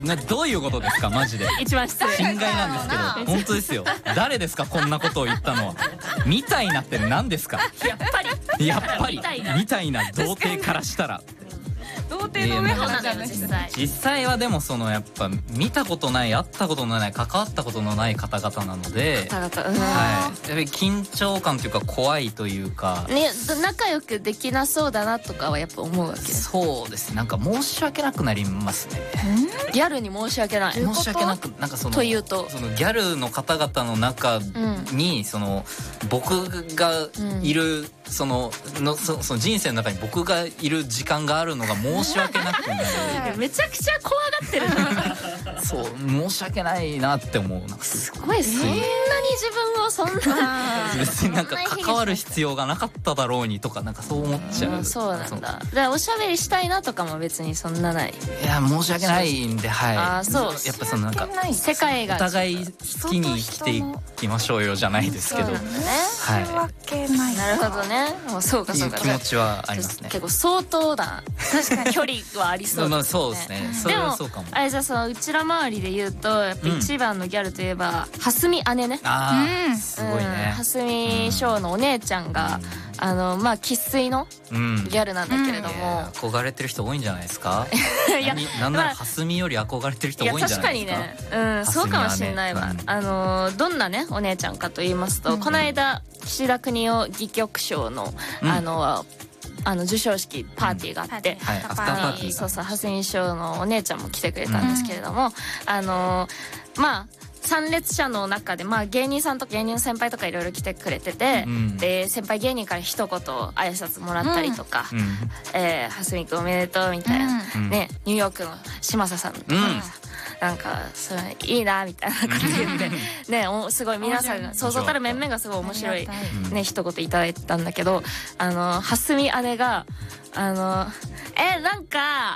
どういうことですかマジで。 一番失礼。 心外なんですけど本当ですよ。誰ですかこんなことを言ったのは。みたいなって何ですか。 やっぱりみたいな童貞からしたら。 童貞の上原じゃないですか。 実際はでもそのやっぱ見たことない会ったことのない関わったことのない方々なので、はい、やっぱり緊張感というか怖いというかね、仲良くできなそうだなとかはやっぱ思うわけ。 そうですね。なんか申し訳なくなりますね。 ギャルに申し訳ない。 申し訳なくなんかそのというとそのギャルの方々の中にその僕がいるその人生の中に僕がいる時間があるのが申し訳なくなる。 めちゃくちゃ怖がってるそう申し訳ないなって思う。なんかすごいそんなに自分をそんな別になんか関わる必要がなかっただろうにとかなんかそう思っちゃう。 そうなんだ。だからおしゃべりしたいなとかも別にそんなない。 いや申し訳ないんで、はい。 あそう。 やっぱそのなんか世界がお互い好きに生きていきましょうよじゃないですけど、はい。 なるほどね。もうそうかそうか。 気持ちはありますね。 結構相当だ。確かに距離はありそうですね。 そうですね。それはそうかも。 あれじゃあそのうちら周りで言うとやっぱ一番のギャルといえば蓮見姉ね。 ああすごいね。 蓮見翔のお姉ちゃんがまあ生粋のギャルなんだけれども、 憧れてる人多いんじゃないですか。いやなんなら蓮見より憧れてる人多いんじゃないですか。 確かにね。そうかもしれないわ。どんなねお姉ちゃんかと言いますと、この間岸田邦夫戯曲賞の授賞式パーティーがあって、 アフターパーティー、 そうそう蓮見翔のお姉ちゃんも来てくれたんですけれども、まあ参列者の中で、まあ、芸人さんとか芸人の先輩とかいろいろ来てくれてて、で先輩芸人から一言挨拶もらったりとか「蓮見くんおめでとう」みたいな、ね、ニューヨークの嶋佐さんとかなんかそれいいなみたいな感じでね、すごい皆さんがそうそうたる面々がすごい面白いね一言いただいたんだけど、蓮見姉がなんか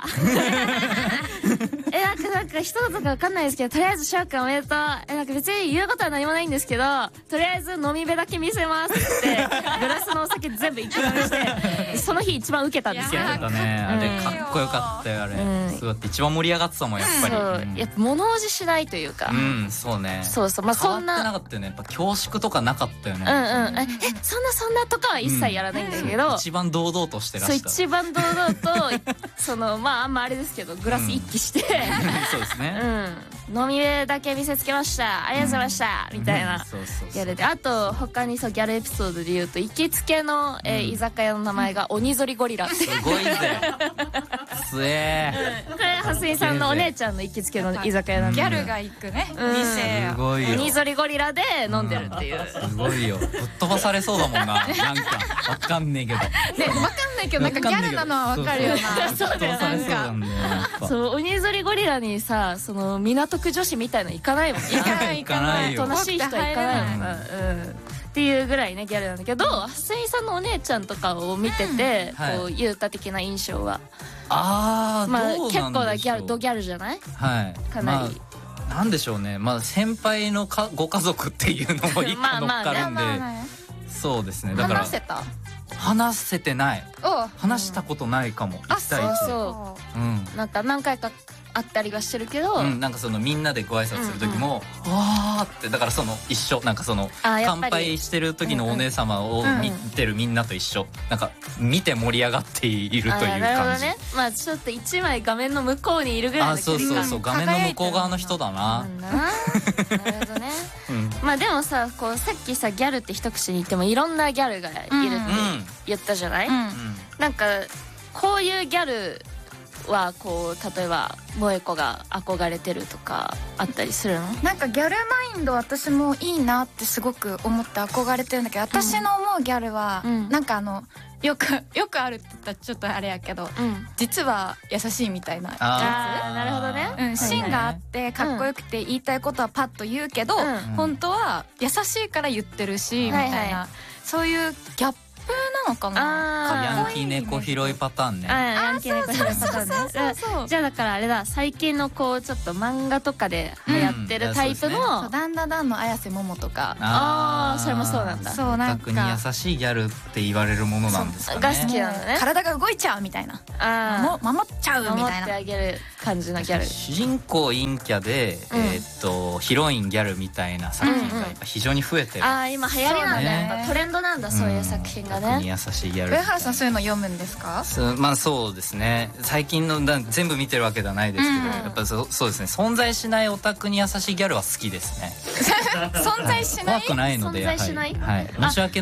なんか一言かわかんないですけど、とりあえず翔くんおめでとう。なんか別に言うことは何もないんですけど、とりあえず飲みべだけ見せますってグラスのお酒全部一気飲みしてその日一番受けたんですよ。 あれかっこよかったよあれ。そうやって一番盛り上がってたもんやっぱり。 やっぱ物おじしないというか。 そうね。 そうそう、まあそんな変わってなかったよね。やっぱ恐縮とかなかったよね。 そんなとかは一切やらないんだけど、 一番堂々としてらした。 一番堂々とまああんまあれですけどグラス一気してそうですね。 飲みべだけ見せつけました、ありがとうございましたみたいなギャルで、あと他にギャルエピソードで言うと行きつけの居酒屋の名前が鬼ぞりゴリラって。 すごいぜ。つえ。 これ蓮見さんのお姉ちゃんの行きつけの居酒屋なんで、 ギャルが行くね店。 すごいよ。 鬼ぞりゴリラで飲んでるっていう。 すごいよ。ぶっ飛ばされそうだもんな。なんかわかんねえけど。 ね、わかんないけどなんかギャルなのはわかるよな。 そうだよ。なんかそう鬼ぞりゴリラにさ、その港区女子みたいなの行かないもん。 行かないよ。 おとなしい人は行かないもん。っていうぐらいねギャルなんだけど、蓮見さんのお姉ちゃんとかを見てて、こう優太的な印象は。 まあ結構なドギャルじゃない？ はい。 かなり。 なんでしょうね。まあ先輩のご家族っていうのも一個乗っかるんで、そうですね。だから話せてない。話したことないかも。1対1で。 そう。なんか何回かあったりはしてるけど、 なんかそのみんなでご挨拶する時もわーってだからその一緒なんかその乾杯してる時のお姉様を見てるみんなと一緒なんか見て盛り上がっているという感じ。 なるほどね。まあちょっと一枚画面の向こうにいるぐらいの距離感。 そう画面の向こう側の人だな。 なるほどね。まあでもさ、こうさっきさギャルって一口に言ってもいろんなギャルがいるって言ったじゃない？なんかこういうギャルはこう例えば萌子が憧れてるとかあったりするの？ なんかギャルマインド私もいいなってすごく思って憧れてるんだけど、私の思うギャルはなんかよくあるって言ったらちょっとあれやけど、実は優しいみたいなやつ。 なるほどね。 芯があってかっこよくて言いたいことはパッと言うけど、本当は優しいから言ってるしみたいな、そういうギャップなのかな。 ヤンキー猫拾いパターンね。 ヤンキー猫拾いパターンね。じゃあだからあれだ、最近のこうちょっと漫画とかで流行ってるタイプのダンダダンの綾瀬桃とか。 それもそうなんだ。 そうなんかオタクに優しいギャルって言われるものなんですかね。 が好きなんだね。 体が動いちゃうみたいな。守っちゃうみたいな。 守ってあげる感じのギャル。 主人公陰キャでヒロインギャルみたいな作品が非常に増えてる。 今流行りなんだ。やっぱトレンドなんだ、そういう作品がね。 優しいギャル。 上原さんそういうの読むんですか？ まあそうですね。最近の全部見てるわけではないですけど、やっぱそうですね。存在しないオタクに優しいギャルは好きですね。 存在しない。 怖くないので。 存在しない。 はい。申し訳